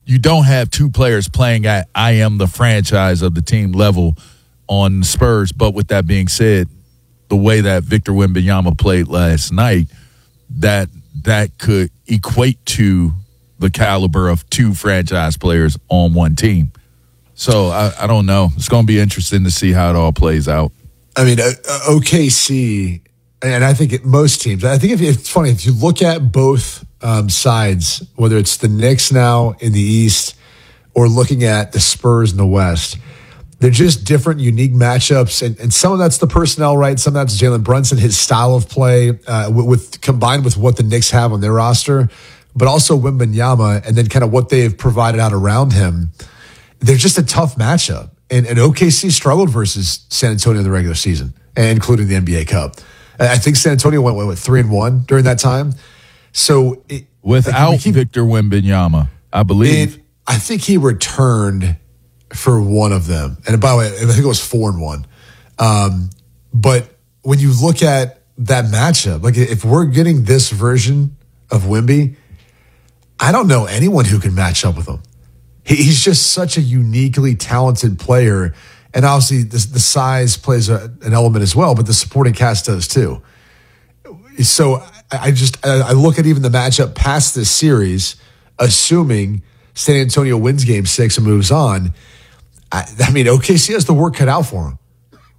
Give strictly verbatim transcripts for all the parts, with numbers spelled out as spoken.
you don't have two players playing at I am the franchise of the team level on Spurs. But with that being said, the way that Victor Wembanyama played last night, that that could equate to the caliber of two franchise players on one team. So I, I don't know. It's going to be interesting to see how it all plays out. I mean, uh, O K C, and I think it, most teams, I think if, it's funny, if you look at both um, sides, whether it's the Knicks now in the East or looking at the Spurs in the West, they're just different, unique matchups. And, and some of that's the personnel, right? Some of that's Jalen Brunson, his style of play, uh, with, with combined with what the Knicks have on their roster, but also Wembanyama, and then kind of what they've provided out around him. They're just a tough matchup. And, and O K C struggled versus San Antonio in the regular season, including the N B A Cup. I think San Antonio went, went with three and one during that time. So it, without like, keep, Victor Wembanyama, I believe. It, I think he returned for one of them. And by the way, I think it was four and one. Um, but when you look at that matchup, like if we're getting this version of Wemby, I don't know anyone who can match up with him. He, he's just such a uniquely talented player. And obviously the, the size plays a, an element as well, but the supporting cast does too. So I, I just, I, I look at even the matchup past this series, assuming San Antonio wins game six and moves on. I, I mean, O K C has the work cut out for him.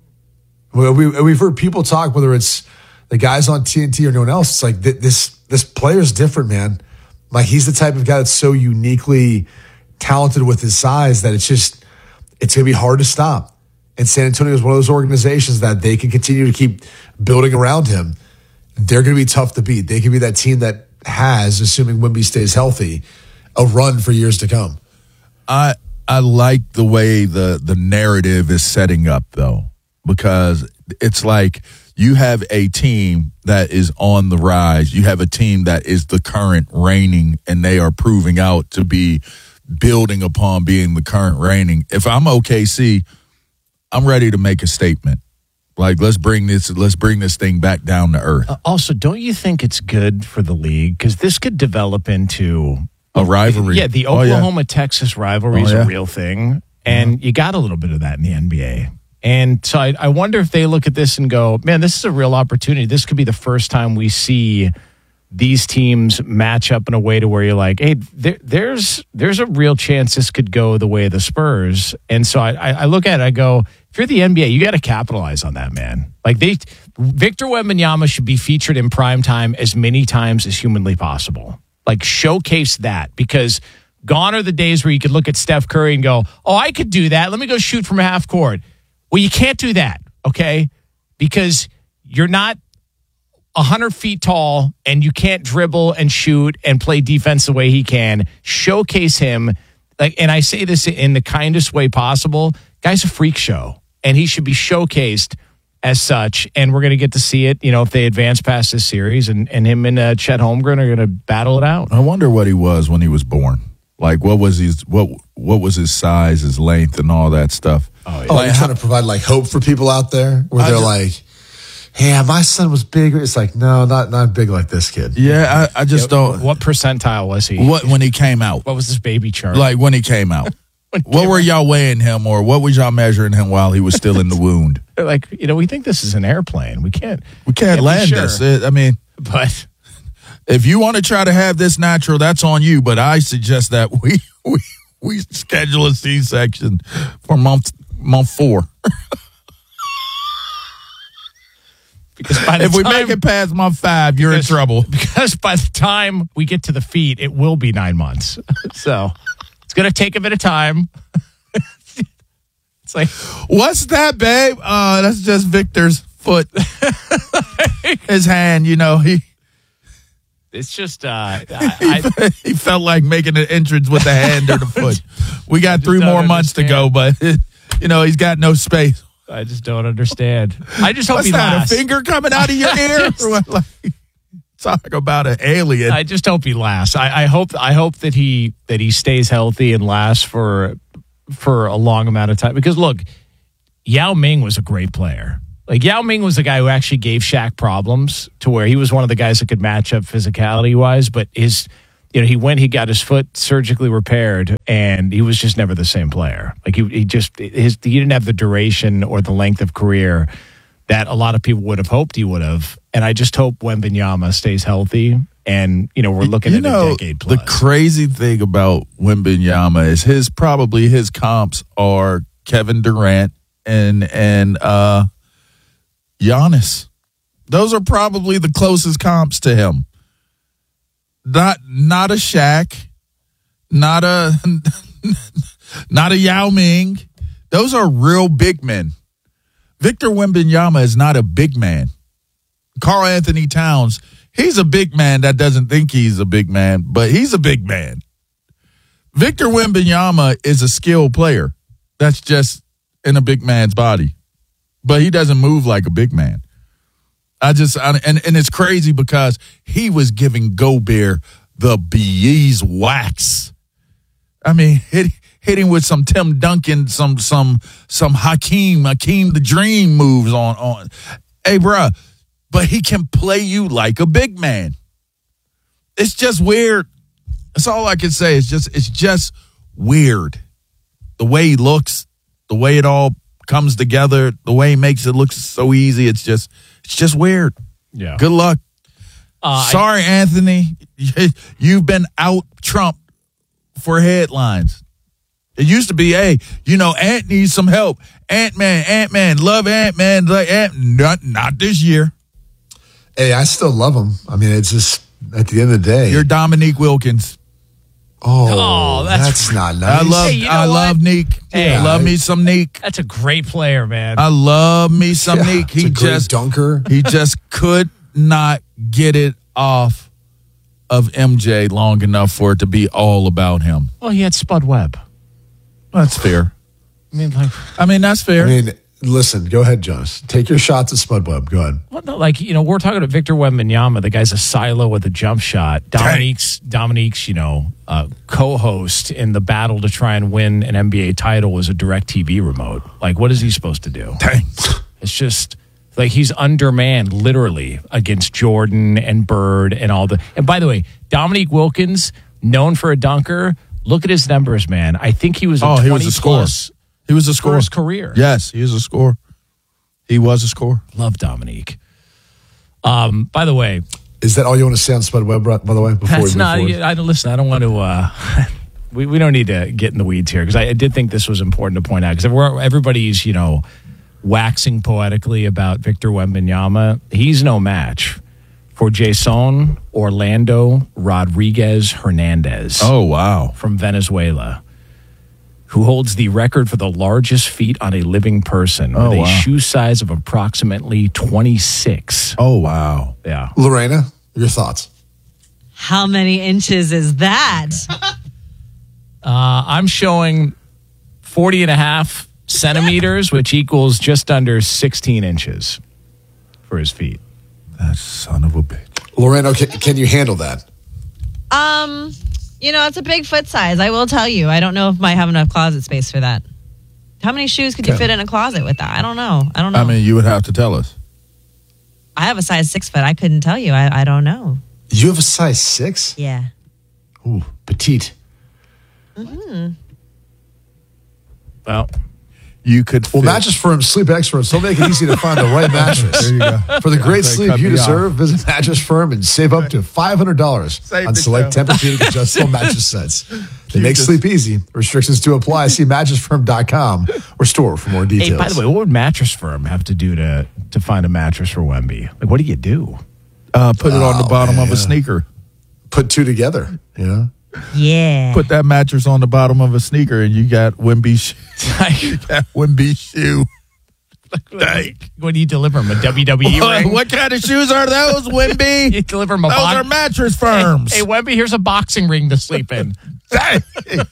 We, we, we've heard people talk, whether it's the guys on T N T or no one else, it's like th- this, this player's different, man. Like he's the type of guy that's so uniquely talented with his size that it's just, it's going to be hard to stop. And San Antonio is one of those organizations that they can continue to keep building around him. They're going to be tough to beat. They can be that team that has, assuming Wemby stays healthy, a run for years to come. I I like the way the, the narrative is setting up, though, because it's like you have a team that is on the rise. You have a team that is the current reigning, and they are proving out to be building upon being the current reigning. If I'm O K C, I'm ready to make a statement. Like, let's bring this, let's bring this thing back down to earth. Uh, also, don't you think it's good for the league? Because this could develop into a rivalry. Yeah, the Oklahoma-Texas oh, yeah. rivalry is oh, yeah. a real thing. And mm-hmm. you got a little bit of that in the N B A. And so I, I wonder if they look at this and go, man, this is a real opportunity. This could be the first time we see these teams match up in a way to where you're like, hey, there, there's there's a real chance this could go the way of the Spurs. And so I, I look at it, I go, if you're the N B A, you got to capitalize on that, man. Like they, Victor Wembanyama should be featured in prime time as many times as humanly possible. Like showcase that, because gone are the days where you could look at Steph Curry and go, oh, I could do that. Let me go shoot from half court. Well, you can't do that, okay? Because you're not one hundred feet tall and you can't dribble and shoot and play defense the way he can. Showcase him. Like, and I say this in the kindest way possible. Guy's a freak show, and he should be showcased as such. And we're going to get to see it, you know, if they advance past this series, and, and him and uh, Chet Holmgren are going to battle it out. I wonder what he was when he was born. Like, what was his what what was his size, his length, and all that stuff? Oh, yeah. oh like, trying to provide like hope for people out there where I they're just, like, "Yeah, my son was bigger." It's like, no, not not big like this kid. Yeah, I, I just yeah, don't. What percentile was he? What when he came out? What was his baby chart? Like when he came out. What came were out? Y'all weighing him, or what was y'all measuring him while he was still in the wound? Like, you know, we think this is an airplane. We can't. We can't, can't land sure. this. It, I mean, but. If you want to try to have this natural, that's on you. But I suggest that we we, we schedule a C-section for month month four. Because by the if time, we make it past month five, you're because, in trouble. Because by the time we get to the feet, it will be nine months. So it's going to take a bit of time. It's like, what's that, babe? Uh, that's just Victor's foot. His hand, you know, he. It's just, uh, I, I, he felt like making an entrance with the hand or the foot. We got three more months understand. to go, but, it, you know, he's got no space. I just don't understand. I just hope What's he that, lasts. A finger coming out of your ear? Like, talk about an alien. I just hope he lasts. I, I hope I hope that he that he stays healthy and lasts for for a long amount of time. Because, look, Yao Ming was a great player. Like, Yao Ming was the guy who actually gave Shaq problems to where he was one of the guys that could match up physicality-wise, but his you know, he went, he got his foot surgically repaired, and he was just never the same player. Like he, he just his he didn't have the duration or the length of career that a lot of people would have hoped he would have. And I just hope Wembanyama stays healthy. And, you know, we're looking you at know, a decade plus. The crazy thing about Wembanyama is his probably his comps are Kevin Durant and and uh, Giannis. Those are probably the closest comps to him. Not not a Shaq, not a not a Yao Ming. Those are real big men. Victor Wembanyama is not a big man. Karl Anthony Towns, he's a big man that doesn't think he's a big man, but he's a big man. Victor Wembanyama is a skilled player that's just in a big man's body, but he doesn't move like a big man. I just I, and and it's crazy because he was giving Gobert the beeswax. I mean, hit, hitting with some Tim Duncan, some some some Hakeem, Hakeem the Dream moves on on. Hey, bruh, but he can play you like a big man. It's just weird. That's all I can say. It's just it's just weird. The way he looks, the way it all comes together, the way he makes it look so easy. It's just it's just weird. Yeah. Good luck. Uh, Sorry, I, Anthony. You've been out trumped for headlines. It used to be, hey, you know, Ant needs some help. Ant-Man, Ant-Man, love Ant-Man. Like Ant, not, not this year. Hey, I still love him. I mean, it's just, at the end of the day. You're Dominique Wilkins. Oh, Oh, that's- that's, not nice. I love Hey, you know I what? love Neek. Hey, I love I- me some Neek. That's a great player, man. I love me some Yeah, Neek. it's He a great just dunker. he just could not get it off of M J long enough for it to be all about him. well, he had Spud Webb. That's fair. I mean, like, I mean, that's fair. I mean, listen, go ahead, Jonas. Take your shots at Spud Webb. Go ahead. what the, like you know, we're talking about Victor Wembanyama. The guy's a silo with a jump shot. Dominique's Dominique's you know uh, co-host in the battle to try and win an N B A title was a DirecTV remote. Like, what is he supposed to do? Dang. It's just like he's undermanned literally against Jordan and Bird and all the. And by the way, Dominique Wilkins, known for a dunker. Look at his numbers, man. I think he was a Oh, he was twenty a scorer. plus He was a for scorer. his career. Yes, he was a scorer. He was a scorer. Love Dominique. Um, by the way, Is that all you want to say on Spud Webb, by the way, before we that's move not. forward? I don't listen. I don't want to. Uh, we we don't need to get in the weeds here because I, I did think this was important to point out because everybody's you know waxing poetically about Victor Wembanyama. He's no match for Jason Orlando Rodriguez Hernandez. Oh, wow. From Venezuela, who holds the record for the largest feet on a living person Oh, with a wow. shoe size of approximately twenty-six. Oh, wow. Yeah. Lorena, your thoughts? How many inches is that? Uh, I'm showing forty and a half centimeters, which equals just under sixteen inches for his feet. That son of a bitch. Lorena, can, can you handle that? Um, you know, it's a big foot size. I will tell you. I don't know if I have enough closet space for that. How many shoes could you Okay. fit in a closet with that? I don't know. I don't know. I mean, you would have to tell us. I have a size six foot. I couldn't tell you. I, I don't know. You have a size six? Yeah. Ooh, petite. Well, You could Well, fit- Mattress Firm Sleep Experts, they'll make it easy to find the right mattress. There you go. For the great They sleep cut you me off. deserve, visit Mattress Firm and save up to five hundred dollars Save on me select some. Tempur-Pedic adjustable mattress sets. They make just- sleep easy. Restrictions to apply. See mattress firm dot com or store for more details. hey, by the way, what would Mattress Firm have to do to to find a mattress for Wemby? Like, what do you do? uh, put it on the Oh, bottom man, of a yeah. sneaker. Put two together, you know? Yeah. Put that mattress on the bottom of a sneaker, and you got Wemby's sh- you got Wemby's shoe. Dang. When you deliver him a W W E What, ring, what kind of shoes are those, you Wemby? deliver him a Those box. are mattress firms. Hey, Wemby, here's a boxing ring to sleep in. Dang.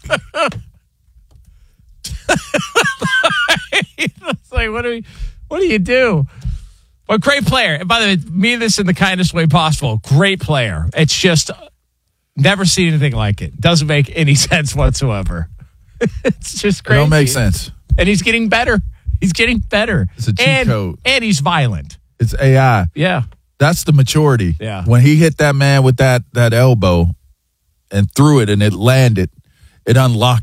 It's like, what do we, what do you do? Well, great player. And by the way, mean this in the kindest way possible. Great player. It's just never seen anything like it. Doesn't make any sense whatsoever. It's just It crazy. don't make sense. And he's getting better. He's getting better. It's a cheat and, code. And he's violent. It's A I. Yeah. That's the maturity. Yeah. When he hit that man with that that elbow, and threw it and it landed, it unlocked